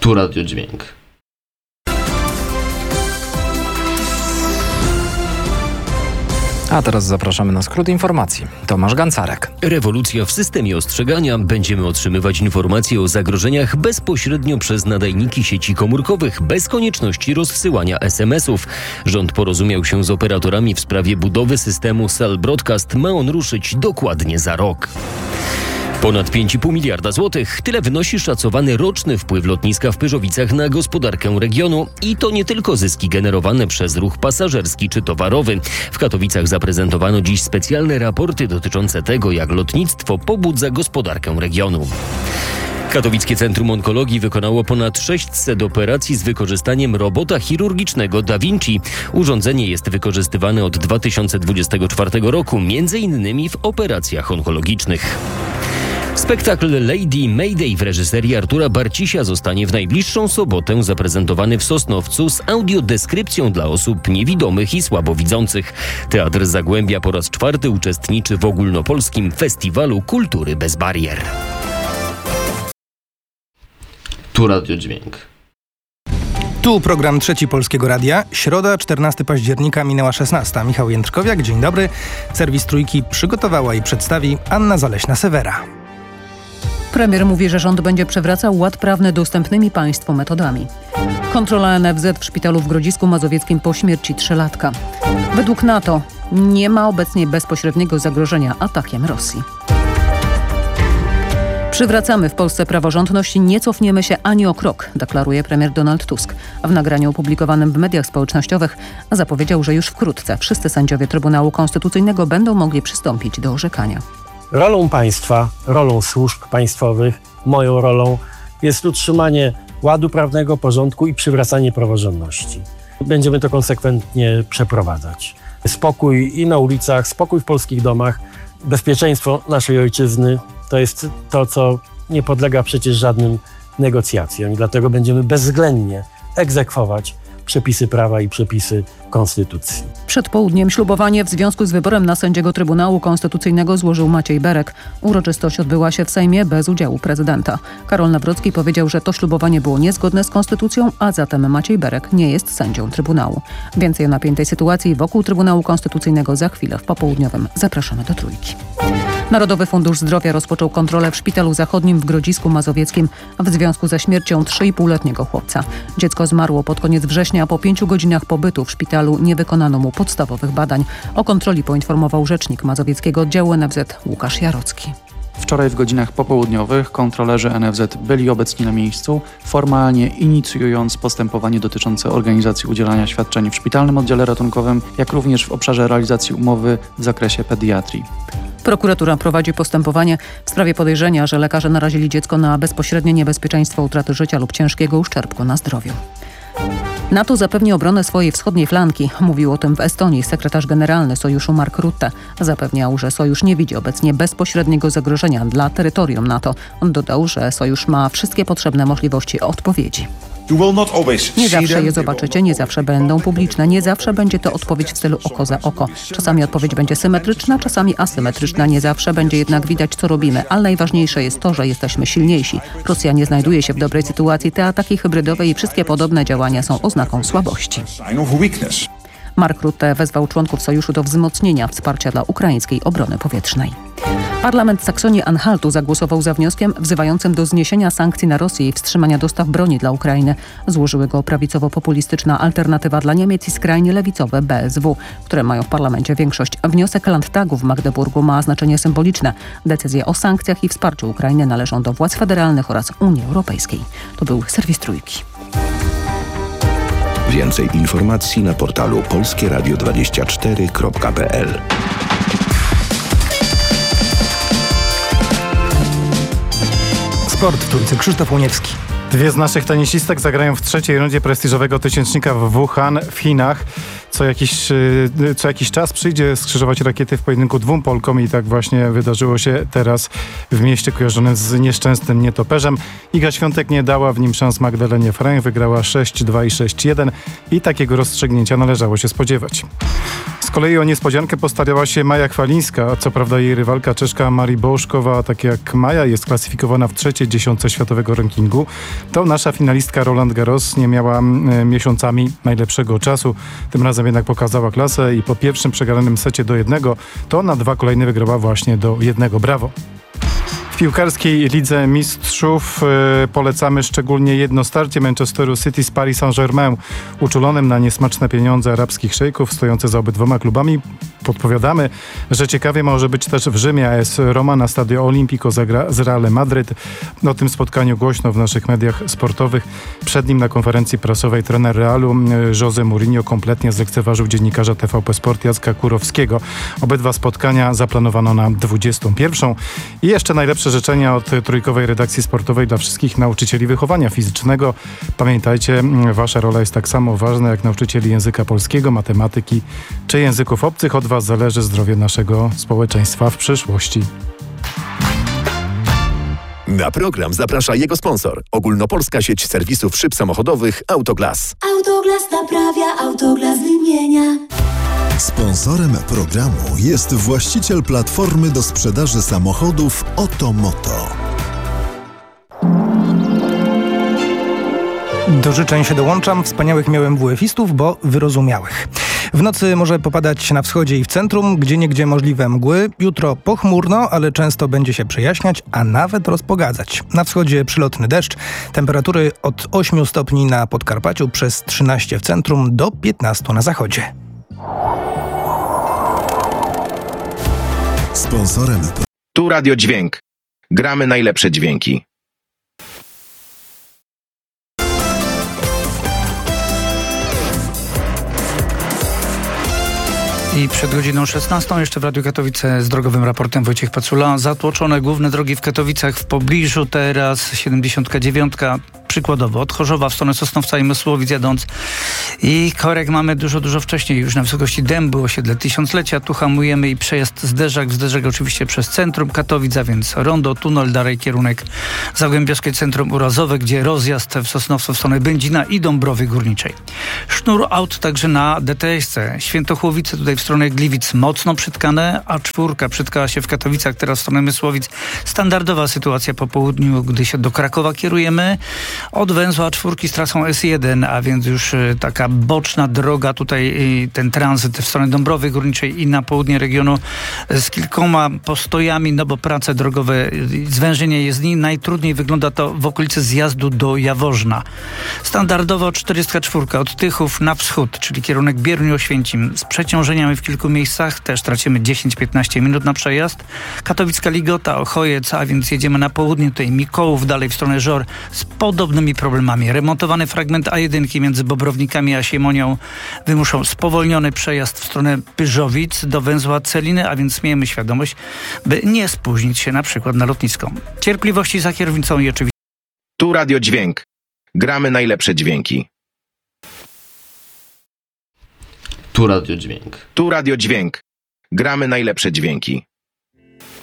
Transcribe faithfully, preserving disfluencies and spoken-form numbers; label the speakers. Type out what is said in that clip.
Speaker 1: Tu Radio Dźwięk.
Speaker 2: A teraz zapraszamy na skrót informacji. Tomasz Gancarek.
Speaker 3: Rewolucja w systemie ostrzegania. Będziemy otrzymywać informacje o zagrożeniach bezpośrednio przez nadajniki sieci komórkowych, bez konieczności rozsyłania es em esów. Rząd porozumiał się z operatorami w sprawie budowy systemu Cell Broadcast. Ma on ruszyć dokładnie za rok. Ponad pięć i pół miliarda złotych. Tyle wynosi szacowany roczny wpływ lotniska w Pyrzowicach na gospodarkę regionu. I to nie tylko zyski generowane przez ruch pasażerski czy towarowy. W Katowicach zaprezentowano dziś specjalne raporty dotyczące tego, jak lotnictwo pobudza gospodarkę regionu. Katowickie Centrum Onkologii wykonało ponad sześćset operacji z wykorzystaniem robota chirurgicznego Da Vinci. Urządzenie jest wykorzystywane od dwa tysiące dwudziestego czwartego roku, między innymi w operacjach onkologicznych. Spektakl Lady Mayday w reżyserii Artura Barcisia zostanie w najbliższą sobotę zaprezentowany w Sosnowcu z audiodeskrypcją dla osób niewidomych i słabowidzących. Teatr Zagłębia po raz czwarty uczestniczy w ogólnopolskim Festiwalu Kultury bez barier.
Speaker 1: Tu Radio Dźwięk.
Speaker 4: Tu program Trzeci Polskiego Radia. Środa, czternastego października, minęła szesnasta. Michał Jędrkowiak, dzień dobry. Serwis Trójki przygotowała i przedstawi Anna Zaleśna-Sewera.
Speaker 5: Premier mówi, że rząd będzie przywracał ład prawny dostępnymi państwu metodami. Kontrola en ef zet w szpitalu w Grodzisku Mazowieckim po śmierci trzylatka. Według NATO nie ma obecnie bezpośredniego zagrożenia atakiem Rosji. Przywracamy w Polsce praworządność i nie cofniemy się ani o krok, deklaruje premier Donald Tusk. W nagraniu opublikowanym w mediach społecznościowych zapowiedział, że już wkrótce wszyscy sędziowie Trybunału Konstytucyjnego będą mogli przystąpić do orzekania.
Speaker 6: Rolą państwa, rolą służb państwowych, moją rolą jest utrzymanie ładu prawnego, porządku i przywracanie praworządności. Będziemy to konsekwentnie przeprowadzać. Spokój i na ulicach, spokój w polskich domach, bezpieczeństwo naszej ojczyzny to jest to, co nie podlega przecież żadnym negocjacjom i dlatego będziemy bezwzględnie egzekwować przepisy prawa i przepisy konstytucji.
Speaker 5: Przed południem ślubowanie w związku z wyborem na sędziego Trybunału Konstytucyjnego złożył Maciej Berek. Uroczystość odbyła się w Sejmie bez udziału prezydenta. Karol Nawrocki powiedział, że to ślubowanie było niezgodne z konstytucją, a zatem Maciej Berek nie jest sędzią Trybunału. Więcej o napiętej sytuacji wokół Trybunału Konstytucyjnego za chwilę w popołudniowym. Zapraszamy do Trójki. Narodowy Fundusz Zdrowia rozpoczął kontrolę w Szpitalu Zachodnim w Grodzisku Mazowieckim w związku ze śmiercią trzyipółletniego chłopca. Dziecko zmarło pod koniec września, a po pięciu godzinach pobytu w szpitalu nie wykonano mu podstawowych badań. O kontroli poinformował rzecznik Mazowieckiego Oddziału en ef zet Łukasz Jarocki.
Speaker 7: Wczoraj w godzinach popołudniowych kontrolerzy en ef zet byli obecni na miejscu, formalnie inicjując postępowanie dotyczące organizacji udzielania świadczeń w szpitalnym oddziale ratunkowym, jak również w obszarze realizacji umowy w zakresie pediatrii.
Speaker 5: Prokuratura prowadzi postępowanie w sprawie podejrzenia, że lekarze narazili dziecko na bezpośrednie niebezpieczeństwo utraty życia lub ciężkiego uszczerbku na zdrowiu. NATO zapewni obronę swojej wschodniej flanki. Mówił o tym w Estonii sekretarz generalny Sojuszu Mark Rutte. Zapewniał, że Sojusz nie widzi obecnie bezpośredniego zagrożenia dla terytorium NATO. On dodał, że Sojusz ma wszystkie potrzebne możliwości odpowiedzi. Nie zawsze je zobaczycie, nie zawsze będą publiczne, nie zawsze będzie to odpowiedź w stylu oko za oko. Czasami odpowiedź będzie symetryczna, czasami asymetryczna, nie zawsze będzie jednak widać, co robimy, ale najważniejsze jest to, że jesteśmy silniejsi. Rosja nie znajduje się w dobrej sytuacji, te ataki hybrydowe i wszystkie podobne działania są oznaką słabości. Mark Rutte wezwał członków Sojuszu do wzmocnienia wsparcia dla ukraińskiej obrony powietrznej. Parlament Saksonii-Anhaltu zagłosował za wnioskiem wzywającym do zniesienia sankcji na Rosję i wstrzymania dostaw broni dla Ukrainy. Złożyły go prawicowo-populistyczna Alternatywa dla Niemiec i skrajnie lewicowe B S W, które mają w parlamencie większość. Wniosek Landtagu w Magdeburgu ma znaczenie symboliczne. Decyzje o sankcjach i wsparciu Ukrainy należą do władz federalnych oraz Unii Europejskiej. To był serwis Trójki.
Speaker 8: Więcej informacji na portalu polskie radio dwadzieścia cztery kropka p l.
Speaker 4: Sport w Trójce. Krzysztof Łoniewski.
Speaker 9: Dwie z naszych tenisistek zagrają w trzeciej rundzie prestiżowego tysięcznika w Wuhan w Chinach. Co jakiś, co jakiś czas przyjdzie skrzyżować rakiety w pojedynku dwóm Polkom i tak właśnie wydarzyło się teraz w mieście kojarzonym z nieszczęsnym nietoperzem. Iga Świątek nie dała w nim szans Magdalenie Frank, wygrała sześć dwa i sześć jeden i takiego rozstrzygnięcia należało się spodziewać. Z kolei o niespodziankę postarała się Maja Chwalińska. Co prawda jej rywalka Czeszka Marii Boszkowa, tak jak Maja, jest klasyfikowana w trzeciej dziesiątce światowego rankingu. To nasza finalistka Roland Garros nie miała e, miesiącami najlepszego czasu. Tym razem jednak pokazała klasę i po pierwszym przegranym secie do jednego, to na dwa kolejne wygrała właśnie do jednego. Brawo! W piłkarskiej Lidze Mistrzów e, polecamy szczególnie jedno starcie Manchesteru City z Paris Saint-Germain. Uczulonym na niesmaczne pieniądze arabskich szejków stojące za obydwoma klubami podpowiadamy, że ciekawie może być też w Rzymie. A S Roma na Stadio Olimpico zagra z Realem Madryt. O tym spotkaniu głośno w naszych mediach sportowych. Przed nim na konferencji prasowej trener Realu Jose Mourinho kompletnie zlekceważył dziennikarza T V P Sport Jacka Kurowskiego. Obydwa spotkania zaplanowano na dwudziestą pierwszą. I jeszcze najlepsze życzenia od trójkowej redakcji sportowej dla wszystkich nauczycieli wychowania fizycznego. Pamiętajcie, wasza rola jest tak samo ważna jak nauczycieli języka polskiego, matematyki czy języków obcych. Od was zależy zdrowie naszego społeczeństwa w przyszłości.
Speaker 8: Na program zaprasza jego sponsor. Ogólnopolska sieć serwisów szyb samochodowych Autoglas.
Speaker 10: Autoglas naprawia, Autoglas wymienia.
Speaker 11: Sponsorem programu jest właściciel platformy do sprzedaży samochodów Otomoto.
Speaker 4: Do życzeń się dołączam. Wspaniałych miałem W F-istów, bo wyrozumiałych. W nocy może popadać na wschodzie i w centrum, gdzieniegdzie możliwe mgły. Jutro pochmurno, ale często będzie się przejaśniać, a nawet rozpogadzać. Na wschodzie przylotny deszcz. Temperatury od ośmiu stopni na Podkarpaciu, przez trzynaście w centrum do piętnastu na zachodzie.
Speaker 11: Sponsorem
Speaker 8: Tu Radio Dźwięk. Gramy najlepsze dźwięki.
Speaker 12: I przed godziną szesnastą jeszcze w Radiu Katowice z drogowym raportem Wojciech Pacula. Zatłoczone główne drogi w Katowicach, w pobliżu teraz siedemdziesiąt dziewięć, przykładowo od Chorzowa w stronę Sosnowca i Mysłowic jadąc. I korek mamy dużo, dużo wcześniej, już na wysokości Dębu, osiedle Tysiąclecia. Tu hamujemy i przejazd Zderzak, Zderzak oczywiście przez centrum Katowic, a więc rondo, tunel, dalej kierunek Zagłębiowskie Centrum Urazowe, gdzie rozjazd w Sosnowcu w stronę Będzina i Dąbrowy Górniczej. Sznur aut także na D T S-ce. Świętochłowice tutaj w stronę Gliwic mocno przytkane, a czwórka przytkała się w Katowicach, teraz w stronę Mysłowic. Standardowa sytuacja po południu, gdy się do Krakowa kierujemy. Od węzła A cztery z trasą S jeden, a więc już taka boczna droga tutaj, ten tranzyt w stronę Dąbrowy Górniczej i na południe regionu z kilkoma postojami, no bo prace drogowe, zwężenie jezdni. Najtrudniej wygląda to w okolicy zjazdu do Jaworzna. Standardowo czterdzieści cztery od Tychów na wschód, czyli kierunek Bieruniu-Oświęcim z przeciążeniami w kilku miejscach, też tracimy dziesięć do piętnastu minut na przejazd. Katowicka Ligota, Ochojec, a więc jedziemy na południe, tutaj Mikołów, dalej w stronę Żor z podobnymi problemami. Remontowany fragment A jeden między Bobrownikami a Siemonią wymuszą spowolniony przejazd w stronę Pyżowic do węzła Celiny, a więc miejmy świadomość, by nie spóźnić się na przykład na lotnisko. Cierpliwości za kierownicą i oczywiście...
Speaker 8: Tu Radio Dźwięk. Gramy najlepsze dźwięki.
Speaker 1: Tu Radio Dźwięk.
Speaker 8: Tu Radio Dźwięk. Gramy najlepsze dźwięki.